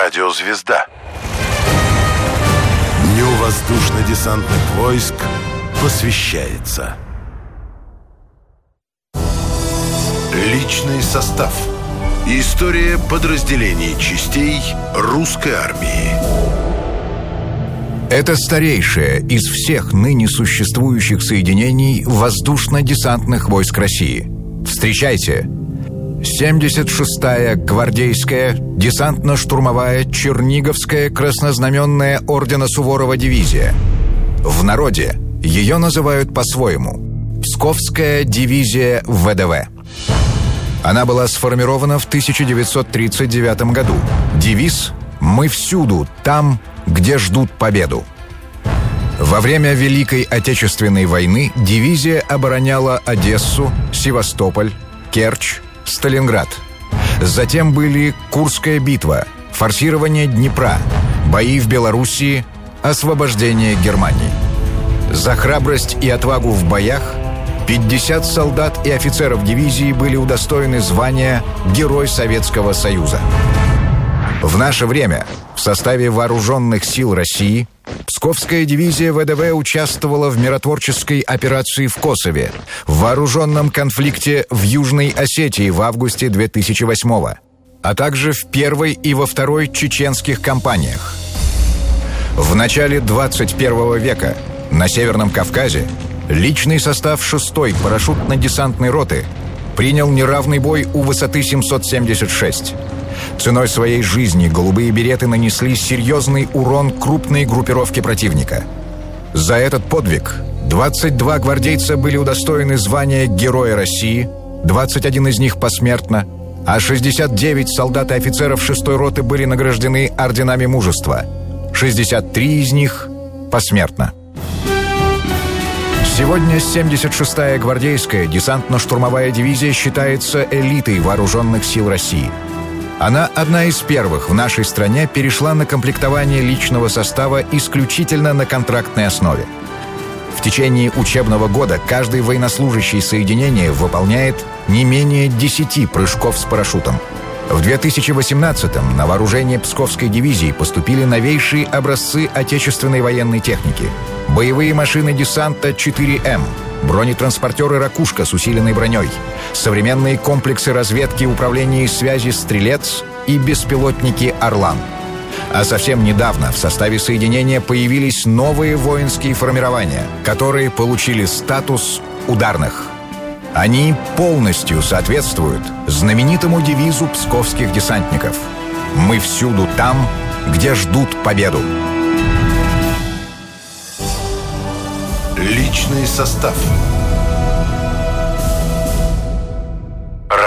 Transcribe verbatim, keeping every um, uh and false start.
Радиозвезда. Дню воздушно-десантных войск посвящается личный состав. История подразделений частей русской армии. Это старейшее из всех ныне существующих соединений воздушно-десантных войск России. Встречайте! семьдесят шестая гвардейская десантно-штурмовая Черниговская краснознаменная ордена Суворова дивизия. В народе ее называют по-своему Псковская дивизия ВДВ. Она была сформирована в тысяча девятьсот тридцать девятом году. Девиз «Мы всюду, там, где ждут победу». Во время Великой Отечественной войны дивизия обороняла Одессу, Севастополь, Керчь, Сталинград. Затем были Курская битва, форсирование Днепра, бои в Белоруссии, освобождение Германии. За храбрость и отвагу в боях пятьдесят солдат и офицеров дивизии были удостоены звания Герой Советского Союза. В наше время в составе Вооруженных сил России Псковская дивизия ВДВ участвовала в миротворческой операции в Косове, в вооруженном конфликте в Южной Осетии в августе две тысячи восьмого, а также в первой и во второй чеченских кампаниях. В начале двадцать первого века на Северном Кавказе личный состав шестой парашютно-десантной роты принял неравный бой у высоты семьсот семьдесят шесть. Ценой своей жизни голубые береты нанесли серьезный урон крупной группировке противника. За этот подвиг двадцать два гвардейца были удостоены звания Героя России, двадцать один из них посмертно, а шестьдесят девять солдат и офицеров шестой роты были награждены орденами мужества, шестьдесят три из них посмертно. Сегодня семьдесят шестая гвардейская десантно-штурмовая дивизия считается элитой вооруженных сил России. Она одна из первых в нашей стране перешла на комплектование личного состава исключительно на контрактной основе. В течение учебного года каждый военнослужащий соединения выполняет не менее десяти прыжков с парашютом. В две тысячи восемнадцатом на вооружение Псковской дивизии поступили новейшие образцы отечественной военной техники. Боевые машины десанта четыре эм, бронетранспортеры «Ракушка» с усиленной броней, современные комплексы разведки, управления и связи «Стрелец» и беспилотники «Орлан». А совсем недавно в составе соединения появились новые воинские формирования, которые получили статус ударных. Они полностью соответствуют знаменитому девизу псковских десантников «Мы всюду там, где ждут победу». Личный состав.